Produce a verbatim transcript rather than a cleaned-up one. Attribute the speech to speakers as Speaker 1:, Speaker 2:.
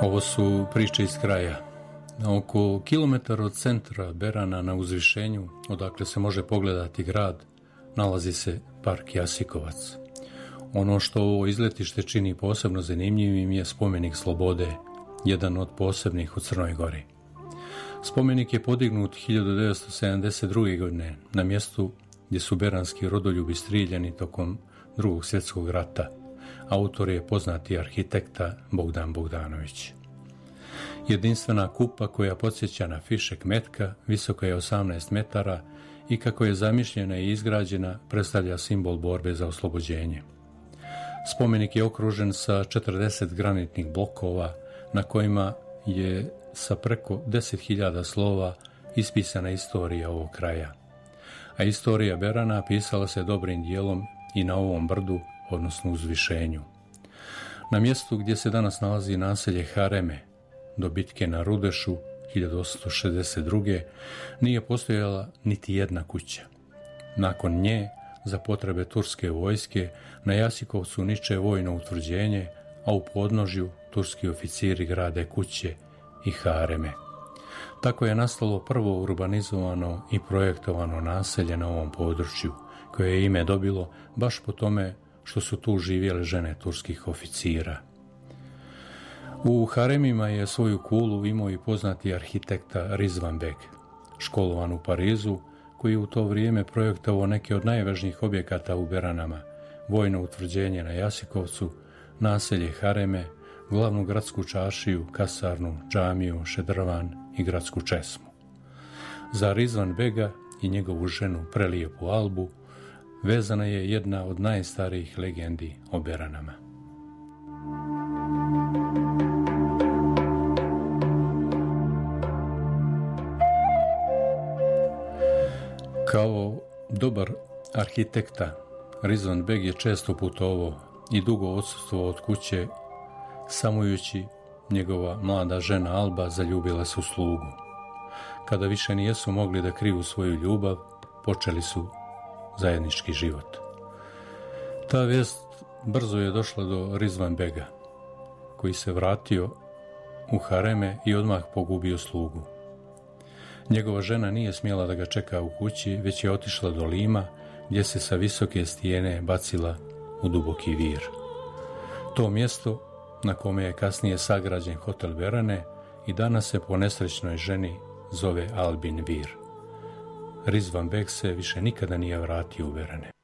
Speaker 1: Ovo su priče iz kraja. Na oko kilometar od centra Berana na uzvišenju, odakle se može pogledati grad, nalazi se park Jasikovac. Ono što ovo izletište čini posebno zanimljivim je spomenik slobode, jedan od posebnih u Crnoj Gori. Spomenik je podignut hiljadu devetsto sedamdeset druge. godine na mjestu gdje su beranski rodoljubi strijeljani tokom Drugog svjetskog rata. Autor je poznati arhitekta Bogdan Bogdanović. Jedinstvena kupa koja podsjeća na fišek metka, visoka je osamnaest metara i kako je zamišljena i izgrađena predstavlja simbol borbe za oslobođenje. Spomenik je okružen sa četrdeset granitnih blokova na kojima je sa preko deset hiljada slova ispisana istorija ovog kraja. A istorija Berana pisala se dobrim dijelom i na ovom brdu, odnosno uzvišenju. Na mjestu gdje se danas nalazi naselje Hareme, do bitke na Rudešu hiljadu osamsto šezdeset druge. nije postojala niti jedna kuća. Nakon nje, za potrebe turske vojske, na Jasikovcu niče vojno utvrđenje, a u podnožju turski oficiri grade kuće i hareme. Tako je nastalo prvo urbanizovano i projektovano naselje na ovom području, koje je ime dobilo baš po tome što su tu živjele žene turskih oficira. U haremima je svoju kulu imao i poznati arhitekta Rizvan Beg, školovan u Parizu, koji u to vrijeme projektovao neke od najvažnijih objekata u Beranama, vojno utvrđenje na Jasikovcu, naselje Hareme, glavnu gradsku čaršiju, kasarnu, džamiju, šedrvan i gradsku česmu. Za Rizvan Bega i njegovu ženu prelijepu Albu vezana je jedna od najstarijih legendi o Beranama. Kao dobar arhitekta, Rizvan Beg je često putovao i dugo odsustvovao od kuće, samujući njegova mlada žena Alba zaljubila se u slugu. Kada više nijesu mogli da kriju svoju ljubav, počeli su zajednički život. Ta vijest brzo je došla do Rizvan Bega, koji se vratio u hareme i odmah pogubio slugu. Njegova žena nije smjela da ga čeka u kući, već je otišla do Lima, gdje se sa visoke stijene bacila u duboki vir. To mjesto, na kome je kasnije sagrađen hotel Berane, i danas se po nesrećnoj ženi zove Albin Vir. Rizvan Beg se više nikada nije vratio u Berane.